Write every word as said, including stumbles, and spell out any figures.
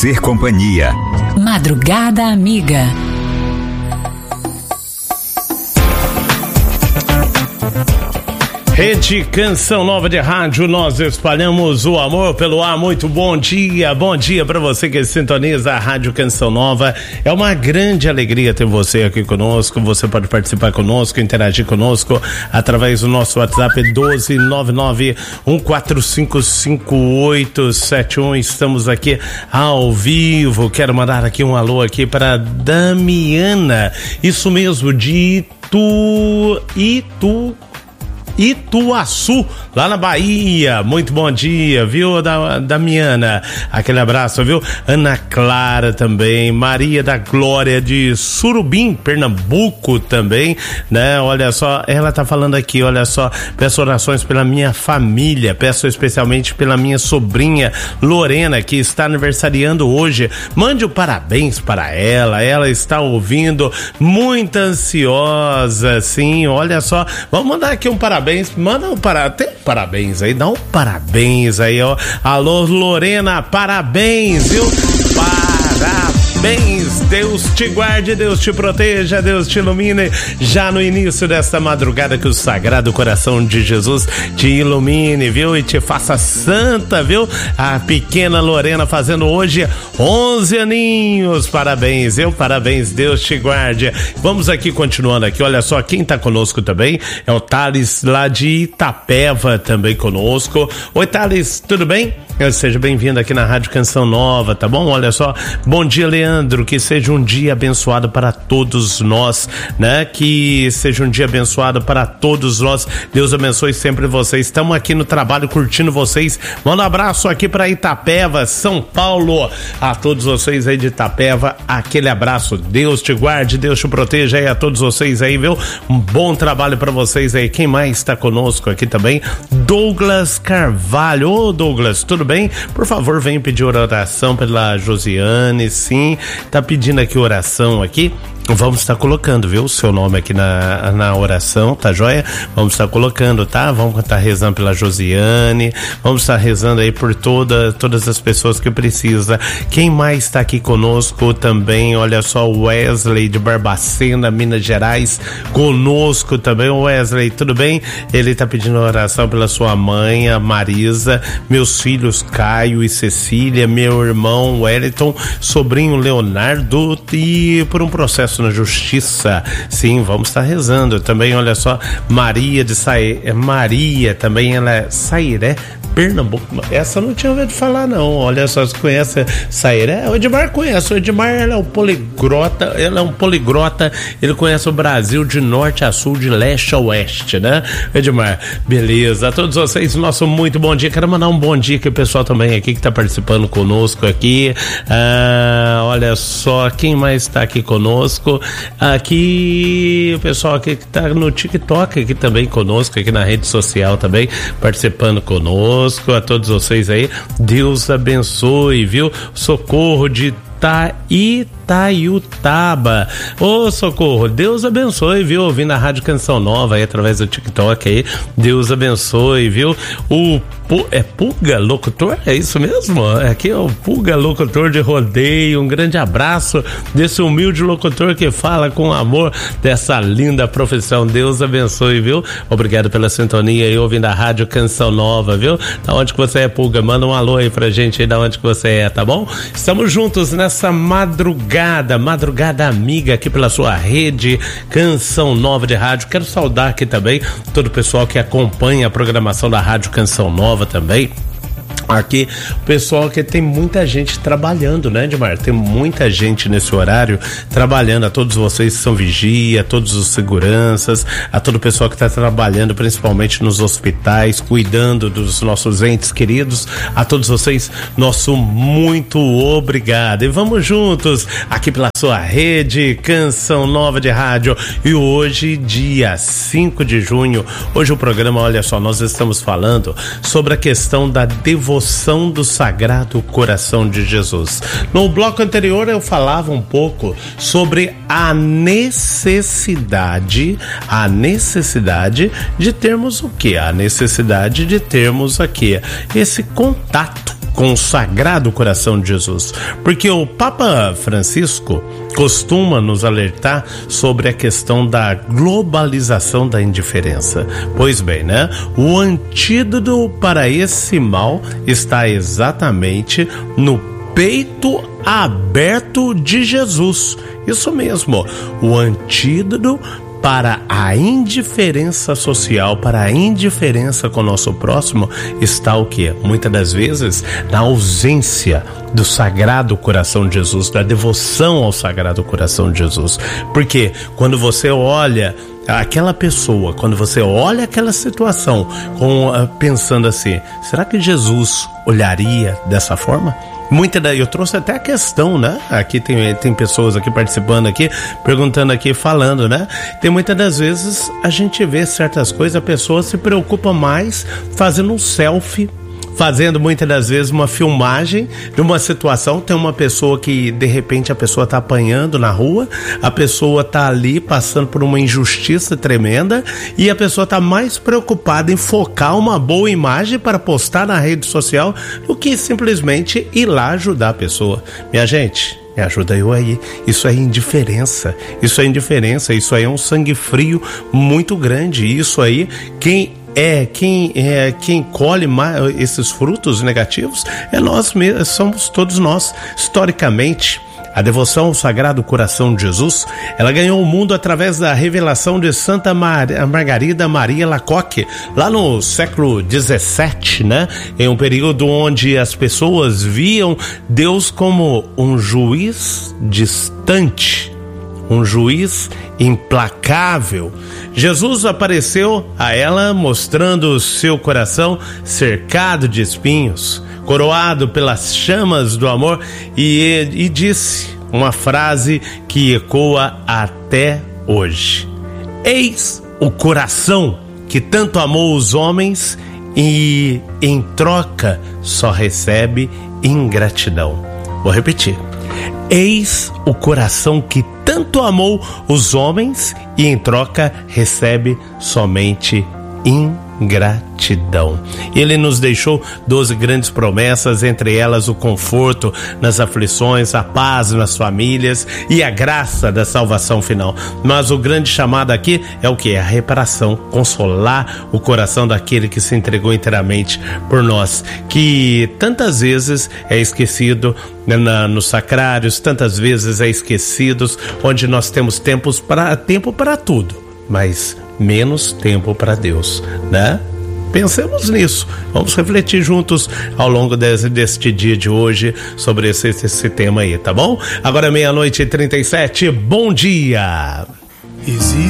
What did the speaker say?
fazer companhia. Madrugada Amiga. Rede Canção Nova de Rádio, nós espalhamos o amor pelo ar. Muito bom dia, bom dia para você que sintoniza a Rádio Canção Nova. É uma grande alegria ter você aqui conosco. Você pode participar conosco, interagir conosco através do nosso WhatsApp doze nove nove um quatro cinco cinco oito sete um. Estamos aqui ao vivo. Quero mandar aqui um alô aqui para Damiana, isso mesmo, de Itu, Itu Ituaçu, lá na Bahia. Muito bom dia, viu, da, Damiana? Aquele abraço, viu? Ana Clara também, Maria da Glória de Surubim, Pernambuco também, né? Olha só, ela tá falando aqui, olha só, peço orações pela minha família, peço especialmente pela minha sobrinha Lorena, que está aniversariando hoje. Mande o parabéns para ela, ela está ouvindo, muito ansiosa, sim, olha só, vamos mandar aqui um parabéns. Manda um para... Tem parabéns aí, dá um parabéns aí, ó. Alô, Lorena, parabéns, viu? Parabéns, Deus te guarde, Deus te proteja, Deus te ilumine. Já no início desta madrugada, que o Sagrado Coração de Jesus te ilumine, viu? E te faça santa, viu? A pequena Lorena fazendo hoje onze aninhos. Parabéns, viu? Parabéns, Deus te guarde. Vamos aqui, continuando aqui, olha só, quem tá conosco também é o Thales, lá de Itapeva, também conosco. Oi, Thales, tudo bem? Seja bem-vindo aqui na Rádio Canção Nova, tá bom? Olha só, bom dia, Leandro, que seja um dia abençoado para todos nós, né? Que seja um dia abençoado para todos nós. Deus abençoe sempre vocês. Estamos aqui no trabalho curtindo vocês. Manda um abraço aqui para Itapeva, São Paulo. A todos vocês aí de Itapeva, aquele abraço. Deus te guarde, Deus te proteja aí a todos vocês aí, viu? Um bom trabalho para vocês aí. Quem mais está conosco aqui também? Douglas Carvalho. Ô, Douglas, tudo bem? Por favor, venha pedir oração pela Josiane, sim, tá pedindo aqui oração aqui. Vamos estar colocando, viu, o seu nome aqui na, na oração, tá joia? Vamos estar colocando, tá? Vamos estar rezando pela Josiane, vamos estar rezando aí por toda, todas as pessoas que precisam. Quem mais está aqui conosco também? Olha só, o Wesley de Barbacena, Minas Gerais, conosco também. Wesley, tudo bem? Ele tá pedindo oração pela sua mãe, a Marisa, meus filhos Caio e Cecília, meu irmão Wellington, sobrinho Leonardo, e por um processo na justiça. Sim, vamos estar rezando também. Olha só, Maria de Sairé, Maria também, ela é Sairé, Pernambuco. Essa eu não tinha ouvido falar, não. Olha só, você conhece Sairé? O Edmar conhece. O Edmar, ele é um poliglota, ele é um poliglota, ele conhece o Brasil de norte a sul, de leste a oeste, né? Edmar, beleza. A todos vocês, nosso muito bom dia. Quero mandar um bom dia aqui, o pessoal também aqui que tá participando conosco aqui. Ah, olha só, quem mais está aqui conosco? Aqui, o pessoal aqui que tá no TikTok aqui também conosco, aqui na rede social também, participando conosco. A todos vocês aí, Deus abençoe, viu? Socorro de Itaiutaba. Ô, Socorro, Deus abençoe, viu? Ouvindo a Rádio Canção Nova aí através do TikTok aí. Deus abençoe, viu? O é Pulga Locutor? É isso mesmo? Aqui é o Pulga Locutor de Rodeio. Um grande abraço desse humilde locutor que fala com amor dessa linda profissão. Deus abençoe, viu? Obrigado pela sintonia aí, ouvindo a Rádio Canção Nova, viu? Da onde que você é, Pulga? Manda um alô aí pra gente aí, da onde que você é, tá bom? Estamos juntos, né? Nessa madrugada, madrugada amiga aqui pela sua rede Canção Nova de Rádio. Quero saudar aqui também todo o pessoal que acompanha a programação da Rádio Canção Nova também. Aqui, o pessoal que tem muita gente trabalhando, né, Edmar? Tem muita gente nesse horário trabalhando. A todos vocês que são vigia, a todos os seguranças, a todo o pessoal que está trabalhando, principalmente nos hospitais, cuidando dos nossos entes queridos. A todos vocês, nosso muito obrigado. E vamos juntos aqui pela sua rede Canção Nova de Rádio. E hoje, dia cinco de junho, hoje o programa, olha só, nós estamos falando sobre a questão da devoção do Sagrado Coração de Jesus. No bloco anterior eu falava um pouco sobre a necessidade, a necessidade de termos o quê? A necessidade de termos aqui esse contato com o Sagrado Coração de Jesus, porque o Papa Francisco costuma nos alertar sobre a questão da globalização da indiferença. Pois bem, né? O antídoto para esse mal está exatamente no peito aberto de Jesus. Isso mesmo, o antídoto para a indiferença social, para a indiferença com o nosso próximo, está o quê? Muitas das vezes na ausência do Sagrado Coração de Jesus, da devoção ao Sagrado Coração de Jesus. Porque quando você olha aquela pessoa, quando você olha aquela situação com, pensando assim, será que Jesus olharia dessa forma? Muita daí, eu trouxe até a questão, né? Aqui tem, tem pessoas aqui participando aqui, perguntando aqui, falando, né? Tem muitas das vezes a gente vê certas coisas, a pessoa se preocupa mais fazendo um selfie, fazendo muitas das vezes uma filmagem de uma situação. Tem uma pessoa que de repente a pessoa tá apanhando na rua, a pessoa tá ali passando por uma injustiça tremenda e a pessoa tá mais preocupada em focar uma boa imagem para postar na rede social do que simplesmente ir lá ajudar a pessoa. Minha gente, me ajuda eu aí. Isso é indiferença. Isso é indiferença. Isso aí é um sangue frio muito grande. Isso aí, quem É, quem, é, quem colhe mais esses frutos negativos é nós mesmos, somos todos nós. Historicamente, a devoção ao Sagrado Coração de Jesus, ela ganhou o mundo através da revelação de Santa Mar- Margarida Maria Lacoque, lá no século dezessete, né? Em um período onde as pessoas viam Deus como um juiz distante, um juiz implacável. Jesus apareceu a ela mostrando seu coração cercado de espinhos, coroado pelas chamas do amor, e, e disse uma frase que ecoa até hoje: eis o coração que tanto amou os homens e em troca só recebe ingratidão. Vou repetir: eis o coração que tanto amou os homens e em troca recebe somente ingratidão. Ele nos deixou doze grandes promessas, entre elas o conforto nas aflições, a paz nas famílias e a graça da salvação final. Mas o grande chamado aqui é o que? A reparação, consolar o coração daquele que se entregou inteiramente por nós, que tantas vezes é esquecido na, nos sacrários, tantas vezes é esquecido, onde nós temos tempos pra, tempo para tudo, mas menos tempo para Deus, né? Pensemos nisso, vamos refletir juntos ao longo desse, deste dia de hoje sobre esse, esse tema aí, tá bom? Agora meia-noite e trinta e sete, bom dia! Existe